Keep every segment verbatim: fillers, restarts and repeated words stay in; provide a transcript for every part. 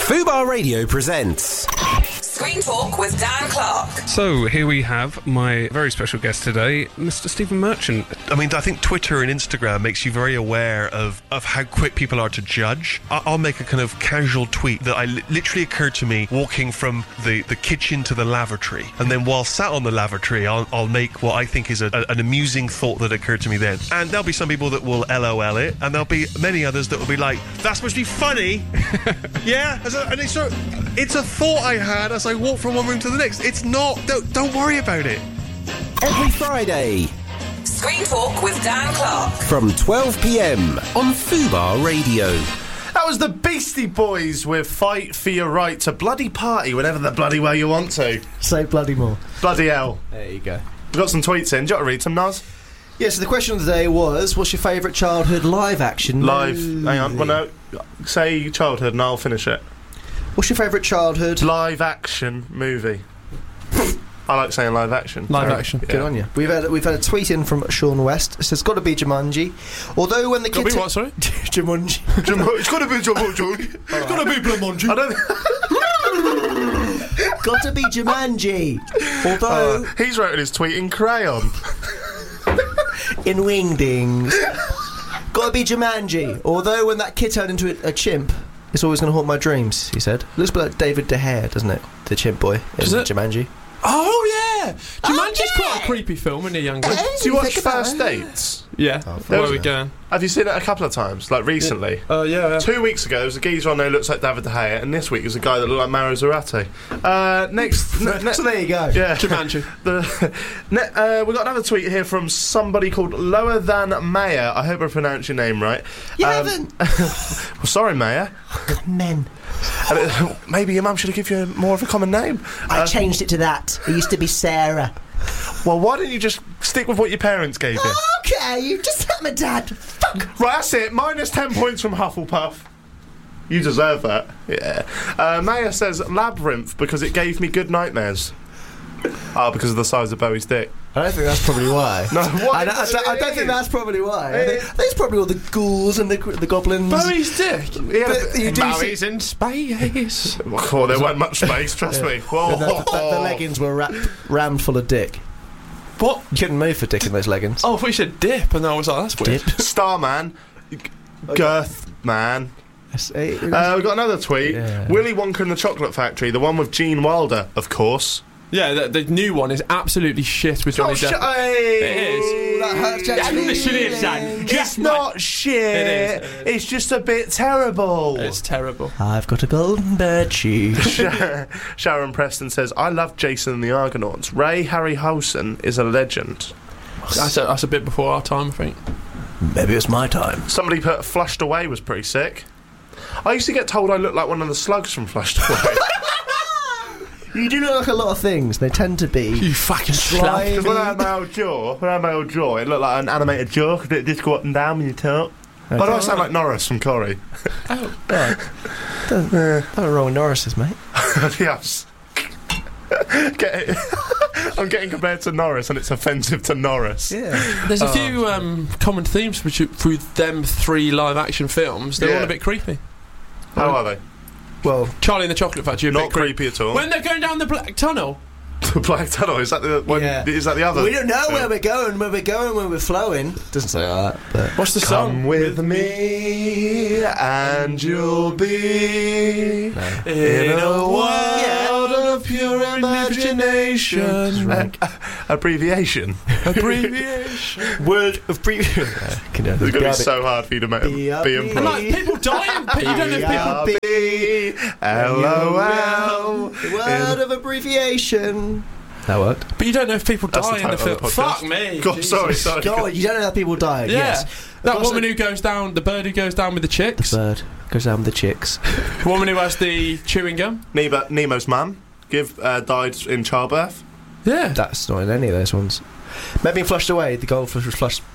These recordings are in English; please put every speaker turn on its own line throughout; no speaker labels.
Fubar Radio presents
Screen Talk with Dan Clark.
So here we have my very special guest today, Mister Stephen Merchant.
I mean, I think Twitter and Instagram makes you very aware of, of how quick people are to judge. I- I'll make a kind of casual tweet that I li- literally occurred to me walking from the, the kitchen to the lavatory. And then while sat on the lavatory, I'll, I'll make what I think is a, a, an amusing thought that occurred to me then. And there'll be some people that will LOL it, and there'll be many others that will be like, that's supposed to be funny. Yeah? As a, and it's, sort of, it's a thought I had as I walked from one room to the next. It's not. Don't, don't worry about it.
every Friday
Screen Talk with Dan Clark.
from twelve p.m. on Fubar Radio.
That was the Beastie Boys with Fight for Your Right to Bloody Party whenever the bloody well you want to.
Say bloody more.
Bloody hell.
There you go.
We've got some tweets in. Do you want to read some, Naz?
Yeah, so the question of the day was, what's your favourite childhood live action
Live.
movie?
Hang on. Well, no. Say childhood and I'll finish it.
What's your favourite childhood?
Live action movie. I like saying live action.
Live
Sorry.
action.
Yeah.
Good on you. We've had we've had a tweet in from Sean West. It says, "Got to be Jumanji." Although when the
Got to
kids
be what, sorry?
Jumanji.
It's got to be Jumanji. It's got to be Jumanji. I don't.
Got to be Jumanji. Although
Uh, he's wrote his tweet in crayon.
in Wingdings. Got to be Jumanji. Although when that kid turned into a, a chimp, it's always going to haunt my dreams. He said. Looks a bit like David De Gea, doesn't it? The chimp boy in
Does it?
Jumanji.
Oh, yeah! Jumanji's quite a creepy film when you're younger.
Do you watch First Dates?
Yeah. Where are we going?
Have you seen it a couple of times, like recently?
Oh, yeah. yeah.
Two weeks ago, there was a geezer on there who looks like David De Gea, and this week there's a guy that looked like Mauro Zarate. Uh, next, ne- ne-
So there you go.
yeah,
Jumanji.
the, ne- uh, we got another tweet here from somebody called Lower Than Maya. I hope I pronounced your name right.
You
Um,
haven't.
Well, sorry, Maya.
Men.
And it- maybe your mum should have given you more of a common name.
I
Uh,
changed it to that. It used to be Sarah.
well, why don't you just stick with what your parents gave you?
Okay, you just hit my dad. Fuck.
Right, that's it. Minus ten points from Hufflepuff. You deserve that. Yeah. Uh, Maya says Labyrinth because it gave me good nightmares. Oh, because of the size of Bowie's dick.
I don't think that's probably why.
No, what?
I, don't- I don't- I don't think that's probably why. I think, that's probably all the ghouls and the the goblins.
Bowie's dick.
Yeah,
But you do see-
Bowie's in space.
oh, there weren't much space, trust me. Whoa.
the, the, the, the leggings were wrapped, rammed full of dick.
What?
You couldn't move for dick in those leggings.
Oh, I thought you said dip, and I was like, that's weird.
Dip.
Starman. G- Girth Man.
Yes, eh,
Uh, we've got another tweet.
Yeah.
Willy Wonka and the Chocolate Factory, the one with Gene Wilder, of course.
Yeah, the, the new one is absolutely shit with Johnny
Oh,
Depp.
sh- hey.
It is.
that hurts Jack's
Yeah, listen here,
feelings.
son.
It's not shit.
It is, it is.
It's just a bit terrible.
It's terrible.
I've got a golden bird shoe.
Sharon Preston says, I love Jason and the Argonauts. Ray Harryhausen is a legend.
That's a, that's a bit before our time, I think.
Maybe it's my time.
Somebody put Flushed Away was pretty sick. I used to get told I looked like one of the slugs from Flushed Away.
You do look like a lot of things. They tend to be.
You fucking
Slime.
slime.
Because when I had my old jaw, when I had my old jaw, it looked like an animated jaw because it just go up and down when you talk. Why do I sound like Norris from Corrie?
Oh.
Nothing wrong with Norris's, mate.
Yes. Get it? I'm getting compared to Norris and it's offensive to Norris.
Yeah.
There's a
Oh.
few um, common themes through, through them three live-action films. They're
Yeah.
all a bit creepy.
How are they?
Well,
Charlie and the Chocolate Factory, a
Not
bit creepy.
creepy at all.
When they're going down the black tunnel.
The Black Tunnel, is that the one?
Yeah.
Is that the other?
we don't know where
film?
we're going, where we're going, where we're flowing. Doesn't say that, but.
What's the
Come
song?
with me and you'll be
In a
world of pure imagination.
Right.
Uh, abbreviation.
Abbreviation.
Word of previous.
It's going to be so hard for you to make
B R B.
be
And
improv.
like, people dying. You don't know if people...
B L O L.
Word of abbreviation. That worked.
But you don't know if people
That's
die
the
in the
title
film.
of the podcast.
Fuck me.
God,
Jesus.
sorry, sorry.
God, you don't know how people die.
Yeah.
Yes.
That
Also-
woman who goes down, the bird who goes down with the chicks.
The bird goes down with the chicks.
The woman who has the chewing gum.
Nemo, Nemo's mum give uh, died in childbirth.
Yeah.
That's not in any of those ones. Maybe in Flushed Away, the goldfish was flushed.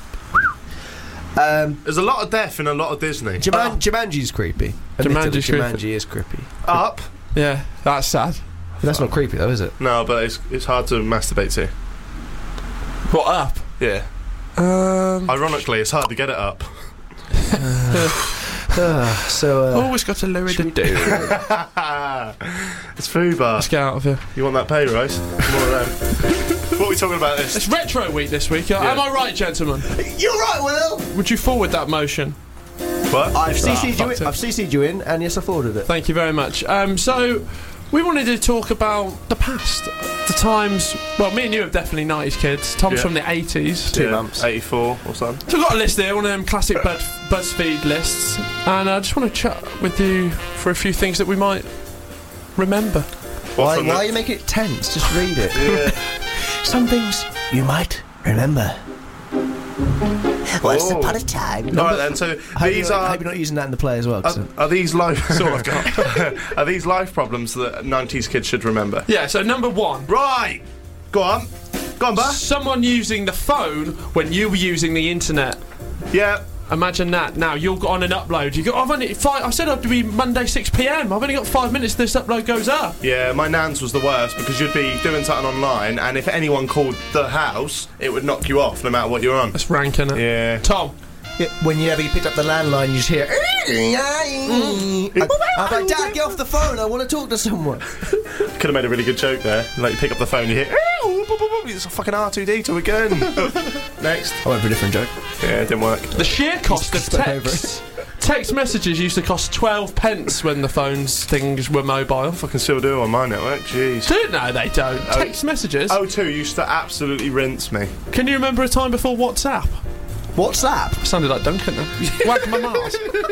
Um,
There's a lot of death in a lot of Disney.
Juman- Jumanji's creepy. Admittedly,
Jumanji's creepy.
Jumanji is creepy.
Up.
Yeah, that's sad.
But that's not creepy though, is it?
No, but it's it's hard to masturbate to.
What, up?
Yeah.
Um,
Ironically, it's hard to get it up.
Ah, so, uh,
Always got to lower the do.
It's Fubar.
Let's get out of here.
You want that pay rise? More of them. What are we talking about this?
It's retro week this week. Uh, Am I right, gentlemen?
you're right, Will.
Would you forward that motion?
What?
I've CC'd you.
fucked
In,
it.
I've CC'd you in, and yes, I forwarded it.
Thank you very much. Um, so, we wanted to talk about the past, the times. Well, me and you are definitely nineties kids. Tom's
Yeah.
from the eighties.
Two
Yeah,
months.
eighty-four or something.
So, I've got a list here, one of them classic Buzz- BuzzFeed lists, and I just want to chat with you for a few things that we might remember.
Why,
from
why
the-
are you making it tense? Just read it.
Yeah.
Some things you might remember. Once
Oh.
upon a time.
All right then. So
I hope,
these
you're, I
are.
hope you're not using that in the play as well. 'cause
Are, are these life? That's all I've got. Are these life problems that nineties kids should remember?
Yeah, so number one.
Right. Go on. Go on, Bar.
Someone using the phone when you were using the internet.
Yeah.
Imagine that. Now you're on an upload. You go. I've only five. I said I'd be Monday six p m. I've only got five minutes. This upload goes up.
Yeah, my nan's was the worst because you'd be doing something online, and if anyone called the house, it would knock you off no matter what you're on.
That's rank, innit?
Yeah.
Tom.
Yeah, when you ever picked up the landline, you just hear. I'm like, Dad, get off the phone. I want to talk to someone.
Could have made a really good joke there. Like you pick up the phone, you hear. It's a fucking R two D two again. Next.
I went for a different joke.
Yeah, it didn't work.
The sheer cost of
Step over
text. Text messages used to cost twelve pence when the phones things were mobile.
Fucking still do on my network. Jeez.
Do no, they don't. Text messages.
O two used to absolutely rinse me.
Can you remember a time before WhatsApp?
WhatsApp?
Sounded like Duncan then. Whack my Mars.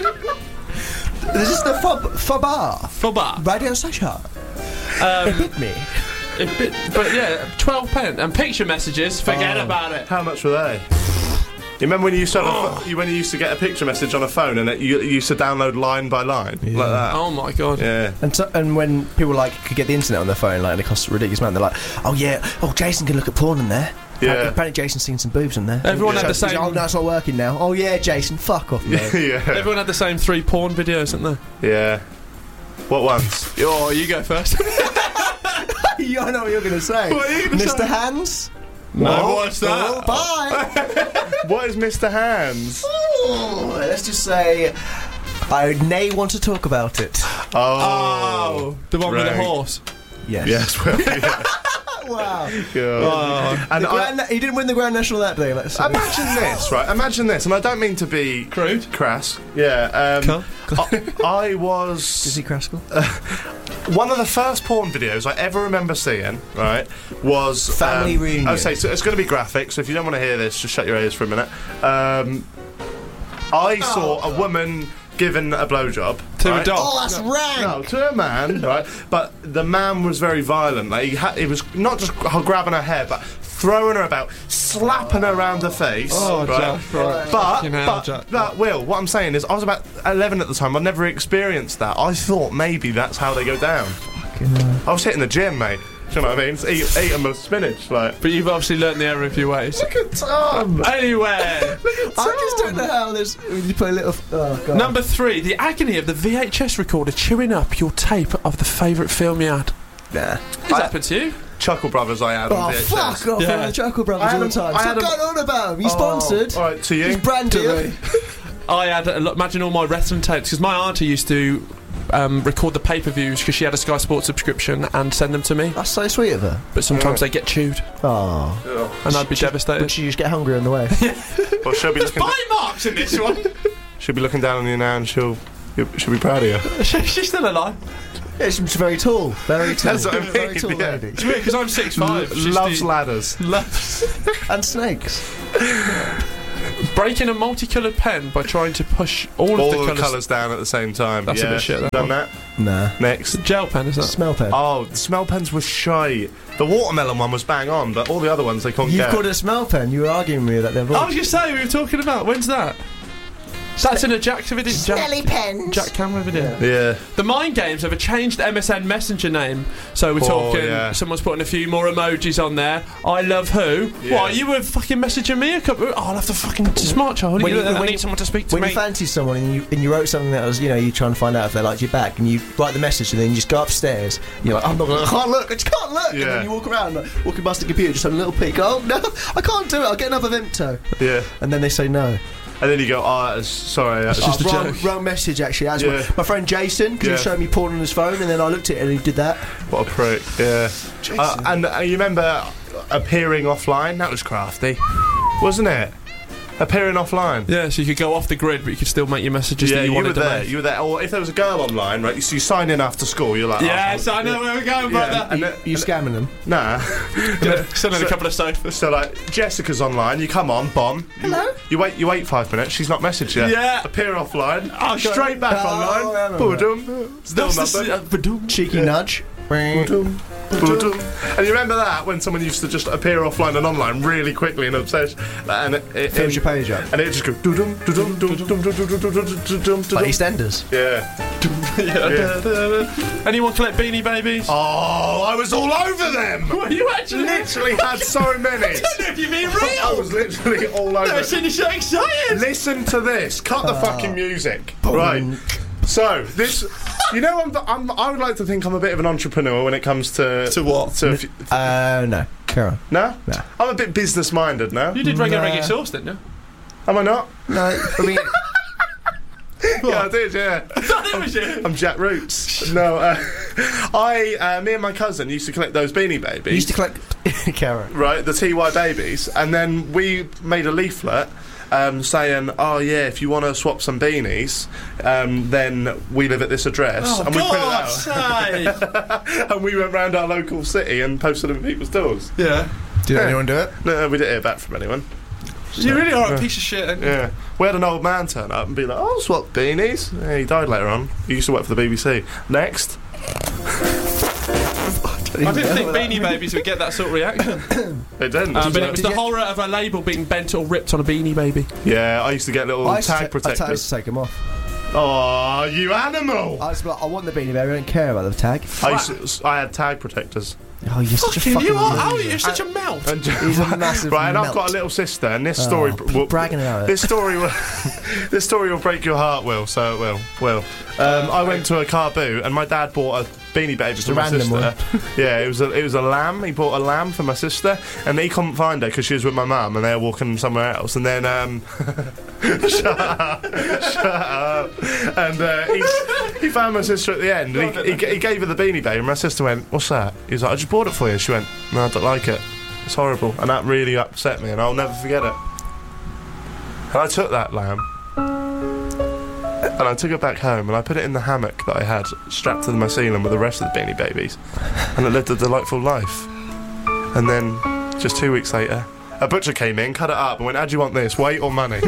This is the Fob Fobar
Fubba.
radio session.
Um,
It hit me.
it bit, but yeah, twelve pence. And picture messages, forget
Oh.
about it.
How much were they? You remember when you used to have a pho- you when you used to get a picture message on a phone and it, you, you used to download line by line like that?
Oh my god.
Yeah.
And so, and when people like could get the internet on their phone, like and it costs a ridiculous amount, they're like, "Oh yeah, oh Jason can look at porn in there."
Yeah.
Apparently, apparently Jason's seen some boobs in there.
Everyone
So
had the
he's like,
same-
Oh no, it's not working now. Oh yeah, Jason, fuck off, man.
yeah.
Everyone had the same three porn videos, didn't they?
Yeah. What ones?
Oh, you go first.
Yeah, I know what you're gonna say.
What are you gonna
Mister
say?
Hands.
No, what's
Oh, bye.
What is Mister Hands?
Ooh, let's just say I may want to talk about it.
Oh.
the one with the
Right.
horse.
Yes.
Yes. Well, yeah.
Wow.
God. And
The
I,
Grand, he didn't win the Grand National that day. Let's say.
imagine this, right? Imagine this, and I don't mean to be
Crude.
crass. Yeah. Um, I, I was
Is he Craskell?
one of the first porn videos I ever remember seeing, right, was
Family
um,
Reunion.
Oh, so so it's going to be graphic, so if you don't want to hear this, just shut your ears for a minute. Um, I saw a woman given a blowjob
To
right?
a dog.
Oh, that's rank.
No, to a man, right? But the man was very violent. Like he, ha- he was not just grabbing her hair, but throwing her about, slapping her around the face.
Oh,
right?
Jack, right.
But,
Fucking hell,
but
Jack.
that Will, what I'm saying is, I was about eleven at the time. I'd never experienced that. I thought maybe that's how they go down. I was hitting the gym, mate. Do you know what I mean? Just eat, eating my spinach, like.
But you've obviously learnt the error of your ways.
Look at Tom.
Anyway,
I just don't know how this. You put a little. Oh god.
number three, the agony of the V H S recorder chewing up your tape of the favourite film you had.
Nah.
Has
I-
happened to you?
Chuckle Brothers, I had
Oh
on V H S.
fuck off!
Yeah.
Yeah. The Chuckle Brothers
I had
all the
them-
time.
I had
Stop
them-
going on about him. He's
Oh,
sponsored.
all right, to you.
He's brand
To
deal.
me. I had a lot, imagine all my wrestling tapes because my auntie used to um, record the pay-per-views because she had a Sky Sports subscription and send them to me.
That's so sweet of her.
But sometimes they get chewed,
Oh.
and I'd be
But
devastated.
she just get hungry on the way.
Well, she'll be looking.
Bite marks in this one.
She'll be looking down on you now, and she'll. She'll be proud of you.
She- She's still alive.
Yeah, she's very tall. Very tall.
That's what I mean,
Very tall
yeah.
lady.
It's weird because I'm six five.
Loves ladders.
loves
And snakes.
breaking a multicoloured pen by trying to push all,
All
of the
the
colours.
colours down at the same time.
That's a
yeah.
bit shit, that
Done
one.
that.
Nah.
Next.
Gel pen, is that?
Smell pen.
Oh, the smell pens were shy. The watermelon one was bang on, but all the other ones they couldn't
You've
get.
got a smell pen. You were arguing with me that they're
I
wrong.
was going to say we were talking about. When's that? That's in a Jack video. Jack,
pens.
Jack Cameron video.
Yeah.
The Mind Games have a changed M S N Messenger name, so we're
Oh,
talking.
yeah.
Someone's putting a few more emojis on there. I love who?
Yeah.
What? You were fucking messaging me a couple. Oh, I'll have the fucking smart child.
When
You-
you-
I
when
need
you-
someone to speak to
When
me.
you fancy someone and you and you wrote something that was, you know, you try and find out if they liked you back, and you write the message, and then you just go upstairs. And you're like, I'm not gonna, I can't look, I just can't look. And
Yeah.
then you walk around, like, walking past the computer, just have a little peek. Oh no, I can't do it. I'll get another Vimto.
Yeah.
And then they say no.
and then you go, oh, that's- sorry, that's
Oh,
just a
wrong,
joke.
wrong message, actually. As
Yeah.
my, my friend Jason, because he was
Yeah.
showing me porn on his phone, and then I looked at it and he did that.
what a prick. Yeah. Uh, and uh, you remember appearing offline? That was crafty, wasn't it? Appearing offline.
Yeah, so you could go off the grid, but you could still make your messages
Yeah,
that you,
you,
wanted
were
to
there.
make.
You were there. Or if there was a girl online, right? So you sign in after school. You're like,
Yes,
oh,
I know where we're going,
yeah,
brother.
and then-
You scamming them?
Nah.
Send in a couple of sofas.
So like Jessica's online, you come on, bomb. Hello. You, you wait, you wait five minutes. She's not messaged yet.
Yeah.
Appear offline.
Oh, God.
straight back
Oh,
online.
I remember
Boom. Still
That's the-
nothing.
uh, ba-doom.
Cheeky nudge.
Boom. Boom. And you remember that when someone used to just appear offline and online really quickly and obsessed, and it, it,
Fills
it-
your page up.
and it just go doo-dum, doo-dum, doo-dum, doo-dum, doo-dum, doo-dum, doo-dum,
Like
doo-dum.
EastEnders.
Yeah.
Yeah. Anyone collect Beanie Babies?
Oh, I was all over them.
What, you actually
Literally had so many.
I don't know if you mean
I
real.
was literally all over.
I've seen you so excited.
Listen to this. Cut the fucking music. Right. So this, you know, I'm, I'm. I would like to think I'm a bit of an entrepreneur when it comes to
To what?
To f-
Uh, no. Carry on.
no,
No.
I'm a bit business minded now.
You did reggae
Nah.
reggae sauce, didn't you?
Am I not?
No, I mean,
Yeah, I did. Yeah.
That was it.
I'm Jack Roots. No, uh, I, uh, me and my cousin used to collect those Beanie Babies.
you used to collect. Carry on.
Right, the T Y babies, and then we made a leaflet um, saying, "Oh yeah, if you want to swap some beanies, um, then we live at this address."
Oh,
and we
God's
put it out,
sake.
and we went round our local city and posted them in people's doors.
Yeah.
Did
Yeah.
anyone do it?
No, we didn't hear back from anyone.
You really are a piece of shit. aren't you?
Yeah, we had an old man turn up and be like, "Oh, I'll swap beanies." Yeah, he died later on. He used to work for the B B C. Next,
I didn't think Beanie Babies would get that sort of reaction.
it didn't.
Um, but it was
Did
the
you-
horror of a label being bent or ripped on a Beanie Baby.
yeah, I used to get little
I used to
tag
ta- I ta- I used
protectors.
to take them off.
Oh, you animal!
I was like, I want the Beanie Baby. I don't care about the tag.
I used to, I had tag protectors.
Oh, you're such a
Fucking
fucking.
you are.
loser.
Oh, you're such a melt.
And
He's a massive
right, and I've
melt.
got a little sister, and this
Oh,
story
keep
will,
bragging about it.
This story will, this story will break your heart, Will. So it will, will. Um, I went to a car boot, and my dad bought a Beanie Baby for
a
my
random
sister. Yeah, it was a, it was a lamb. He bought a lamb for my sister, and he couldn't find her because she was with my mum, and they were walking somewhere else. And then, um, shut up, shut up. And uh, he, he found my sister at the end, and he, he, he gave her the Beanie Baby. And my sister went, "What's that?" He was like, "I just bought it for you." She went, "No, I don't like it. It's horrible," and that really upset me, and I'll never forget it. And I took that lamb, and I took it back home, and I put it in the hammock that I had strapped to my ceiling with the rest of the Beanie Babies, and it lived a delightful life. And then, just two weeks later, a butcher came in, cut it up, and went, "How do you want this? Weight or money?"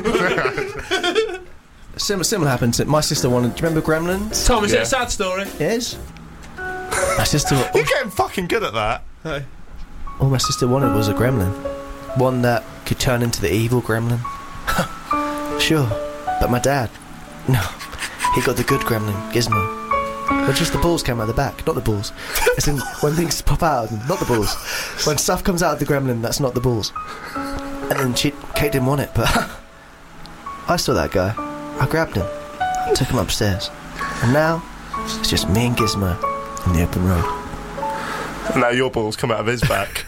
Similar, similar happened to my sister. Wanted. Do you remember Gremlins?
Tom, is
Yeah.
it a sad story?
Yes. My sister.
You're getting fucking good at that.
All my sister wanted was a gremlin. One that could turn into the evil gremlin. Sure. But my dad, no. He got the good gremlin, Gizmo. But just the balls came out the back, not the balls. As in, when things pop out, not the balls. When stuff comes out of the gremlin, that's not the balls. And then she, Kate didn't want it, but I saw that guy. I grabbed him, took him upstairs. And now, it's just me and Gizmo in the open road.
And now your balls come out of his back.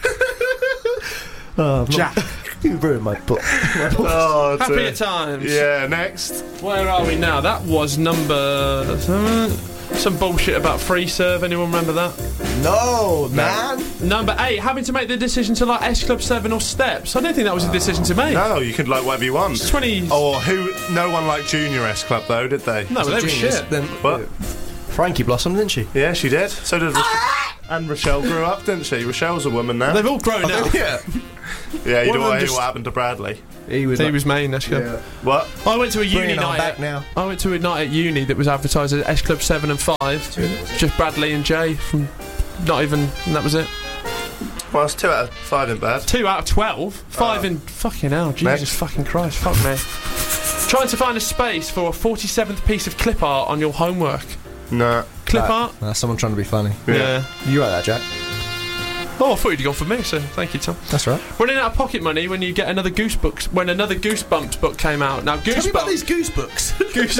Oh,
Jack.
You ruined my book.
Oh,
Happier
dear.
times.
Yeah, next.
Where are we now? That was number. Uh, some bullshit about free serve. Anyone remember that?
No, man.
Number eight, having to make the decision to like S Club seven or Steps. I don't think that was a decision to make.
No, you could like whatever you want.
twenty.
Or who? No one liked Junior S Club though, did they?
no, they were shit.
Then
What?
Frankie blossomed, didn't she?
Yeah, she did. So did. Rochelle. And Rochelle grew up, didn't she? Rochelle's a woman now.
They've all grown up.
Yeah. Yeah, you
One
know
of them
what,
just-
what happened to Bradley?
He was.
He
like,
was main S Club.
yeah.
What?
I went to a uni
Bringing it on
night.
back
at-
now.
I went to a night at uni that was advertised as S Club seven and five. Just Bradley and Jay from. Not even. And that was it.
Well, it's two out of five in bad.
Two out of twelve. Five
Oh.
in fucking hell. Jesus
Next.
fucking Christ. Fuck me. Trying to find a space for a forty-seventh piece of clip art on your homework.
No.
Clip
That-
art?
That's someone trying to be funny.
Yeah.
You write that, Jack.
Oh, I thought you'd gone for me, so thank you, Tom.
That's right.
Running out of pocket money when you get another Goosebooks. When another Goosebumps book came out. Now,
Tell me about
Goosebumps.
these goose books.
Goose.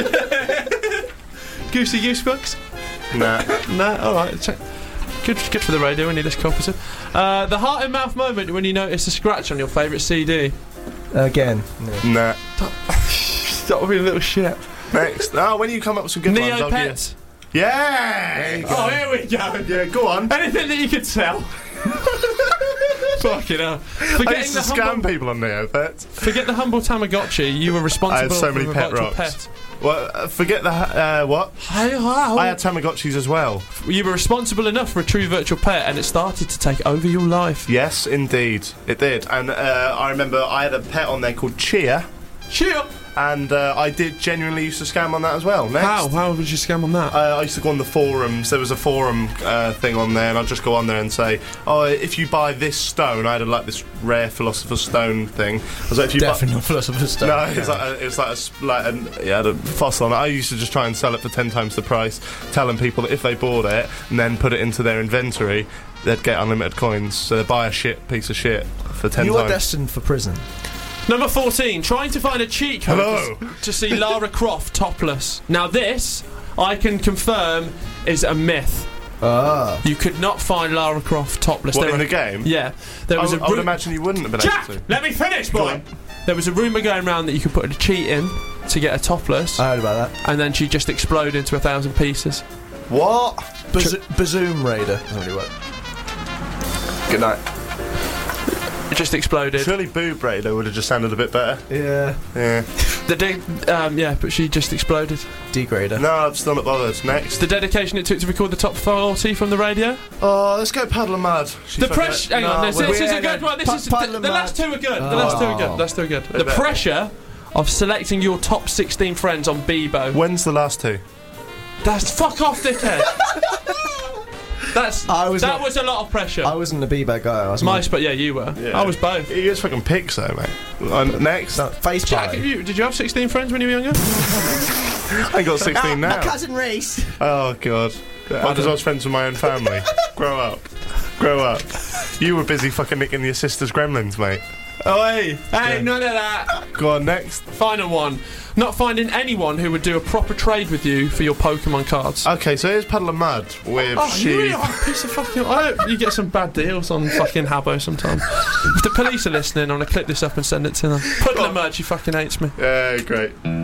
Goosey Goosebooks?
Nah.
No, alright. Check. Good, good for the radio, we need this cooperative. Uh, the heart and mouth moment when you notice a scratch on your favourite C D.
Again.
Nah.
Stop being a little shit.
Next. Oh, when you come up with some good ones, I'll give
Neopets.
you. Yeah!
Oh, here we go.
Yeah, go on.
Anything that you could sell. Fucking hell.
I
Forgetting
used
the
to scam
humble,
people on Neopets.
forget the humble Tamagotchi. You were responsible
I had so
for
many
a
pet
virtual
rocks.
pet.
Well, uh, forget the uh, what?
Hey, wow.
I had Tamagotchis as well.
You were responsible enough for a true virtual pet, and it started to take over your life.
Yes, indeed, it did. And uh, I remember I had a pet on there called Cheer,
Cheer.
and uh, I did genuinely used to scam on that as well. Next.
How? How would you scam on that?
Uh, I used to go on the forums. There was a forum uh, thing on there, and I'd just go on there and say, "Oh, if you buy this stone," I had a, like this rare Philosopher's Stone thing. I was like, "If you
Definitely
buy."
not Philosopher's Stone.
No, it's like a, it's like a, s- like an, yeah, I had a fossil on it. I used to just try and sell it for ten times the price, telling people that if they bought it and then put it into their inventory, they'd get unlimited coins. So they buy a shit piece of shit for ten
You are
times.
destined for prison.
Number fourteen, trying to find a cheat code
Hello.
to, to see Lara Croft topless. Now this, I can confirm, is a myth.
Ah.
You could not find Lara Croft topless.
What,
There
in
were-
the game?
Yeah. There
I,
was
w-
a
I would
ru-
imagine you wouldn't have been
Jack,
able to.
let me finish,
Go
boy.
on.
There was a rumour going around that you could put a cheat in to get a topless,
I heard about that.
and then she just explode into a thousand pieces.
What?
Baz- Bazoom Raider. Doesn't really work.
Good night.
It just exploded.
Surely Boob Raider would have just sounded a bit better.
Yeah.
Yeah.
The de- um, yeah, but she just exploded.
Degrader.
No, I'm still not bothered. Next.
The dedication it took to record the top forty from the radio.
Oh, let's go Puddle and Mud. She
The
fucking-
pressure. Hang
No,
on, this,
we're-
this is
we're
a good
gonna-
one. This
pu-
is
puddle
the,
and
the
mud.
last two are good. The last two are good.
Oh.
The last two are good. The
bet.
pressure of selecting your top sixteen friends on Bebo.
When's the last two?
That's fuck off, dickhead. That's
I was
that
not-
was a lot of pressure.
I wasn't a B-bag guy. I was
My, but yeah, you were.
Yeah.
I was both.
You just fucking pics though, mate. Uh, next.
no, face
Jack,
pie.
have you, did you have sixteen friends when you were younger?
I ain't got sixteen now.
cousin Reese.
Oh god. Because I was friends with my own family. Grow up. Grow up. You were busy fucking nicking your sister's gremlins, mate.
Oh hey, hey,
Yeah.
none of that.
Go on, next.
Final one. Not finding anyone who would do a proper trade with you for your Pokemon cards.
Okay, so here's Puddle and Mud with
Oh, you
sheep.
really are a piece of fucking. I hope you get some bad deals on fucking Habbo sometime. If the police are listening, I'm gonna clip this up and send it to them. Puddle and Mud, she fucking hates me.
Yeah, great.